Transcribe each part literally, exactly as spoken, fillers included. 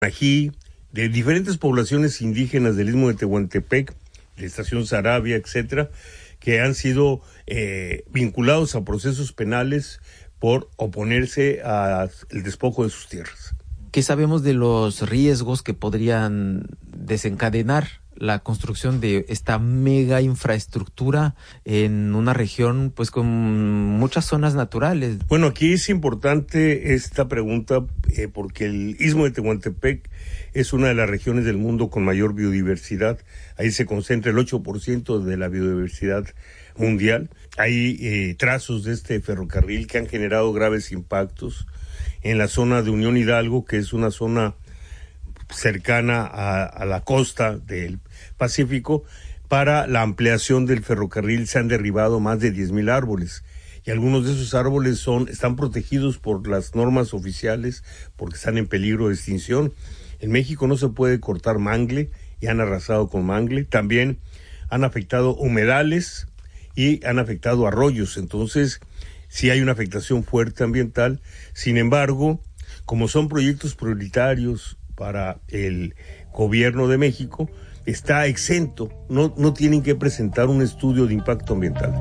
Ají, de diferentes poblaciones indígenas del Istmo de Tehuantepec, de Estación Saravia, etcétera, que han sido eh, vinculados a procesos penales por oponerse al despojo de sus tierras. ¿Qué sabemos de los riesgos que podrían desencadenar la construcción de esta mega infraestructura en una región pues con muchas zonas naturales? Bueno, aquí es importante esta pregunta eh, porque el Istmo de Tehuantepec es una de las regiones del mundo con mayor biodiversidad. Ahí se concentra el ocho por ciento de la biodiversidad mundial. Hay eh, trazos de este ferrocarril que han generado graves impactos en la zona de Unión Hidalgo, que es una zona cercana a, a la costa del Pacífico. Para la ampliación del ferrocarril se han derribado más de diez mil árboles y algunos de esos árboles son están protegidos por las normas oficiales porque están en peligro de extinción. En México no se puede cortar mangle y han arrasado con mangle. También han afectado humedales y han afectado arroyos. Entonces, sí hay una afectación fuerte ambiental. Sin embargo, como son proyectos prioritarios para el gobierno de México, está exento, no, no tienen que presentar un estudio de impacto ambiental.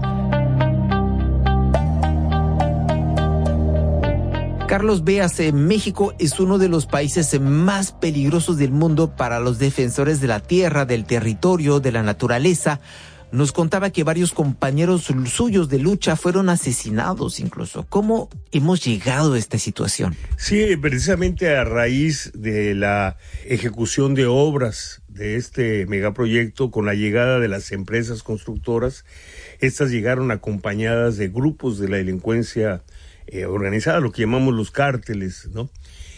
Carlos, véase, México es uno de los países más peligrosos del mundo para los defensores de la tierra, del territorio, de la naturaleza. Nos contaba que varios compañeros suyos de lucha fueron asesinados incluso. ¿Cómo hemos llegado a esta situación? Sí, precisamente a raíz de la ejecución de obras de este megaproyecto, con la llegada de las empresas constructoras, estas llegaron acompañadas de grupos de la delincuencia eh, organizada, lo que llamamos los cárteles, ¿no?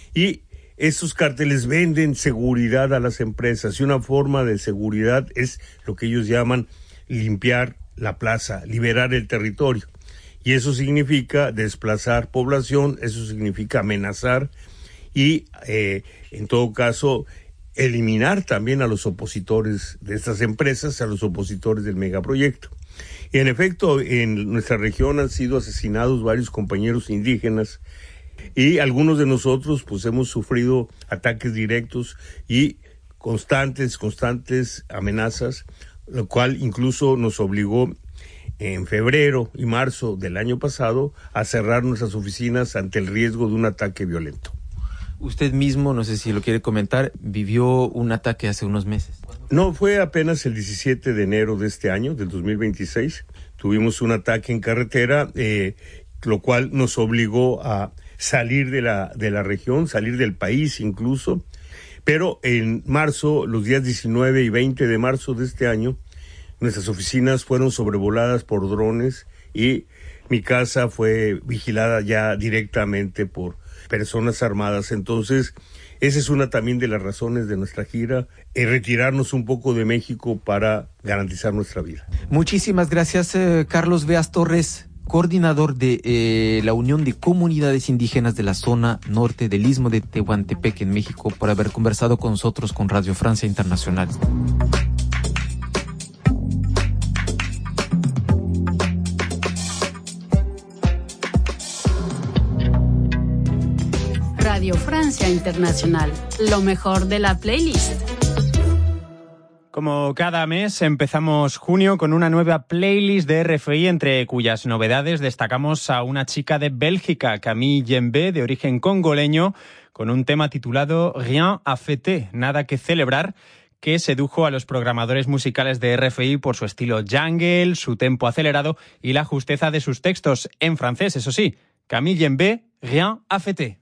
Y estos cárteles venden seguridad a las empresas y una forma de seguridad es lo que ellos llaman limpiar la plaza, liberar el territorio. Y eso significa desplazar población, eso significa amenazar y, eh, en todo caso, eliminar también a los opositores de estas empresas, a los opositores del megaproyecto. Y en efecto, en nuestra región han sido asesinados varios compañeros indígenas y algunos de nosotros pues hemos sufrido ataques directos y constantes, constantes amenazas, lo cual incluso nos obligó en febrero y marzo del año pasado a cerrar nuestras oficinas ante el riesgo de un ataque violento. Usted mismo, no sé si lo quiere comentar, vivió un ataque hace unos meses. No, fue apenas el diecisiete de enero de este año, del dos mil veintiséis. Tuvimos un ataque en carretera, eh, lo cual nos obligó a salir de la, de la región, salir del país incluso. Pero en marzo, los días diecinueve y veinte de marzo de este año, nuestras oficinas fueron sobrevoladas por drones y mi casa fue vigilada ya directamente por personas armadas. Entonces, esa es una también de las razones de nuestra gira, eh, retirarnos un poco de México para garantizar nuestra vida. Muchísimas gracias, eh, Carlos Beas Torres, coordinador de eh, la Unión de Comunidades Indígenas de la zona norte del Istmo de Tehuantepec en México, por haber conversado con nosotros con Radio Francia Internacional. Radio Francia Internacional, lo mejor de la playlist. Como cada mes, empezamos junio con una nueva playlist de R F I, entre cuyas novedades destacamos a una chica de Bélgica, Camille Jembe, de origen congoleño, con un tema titulado Rien à fêter, nada que celebrar, que sedujo a los programadores musicales de R F I por su estilo jungle, su tempo acelerado y la justeza de sus textos, en francés, eso sí. Camille Jembe, Rien à fêter.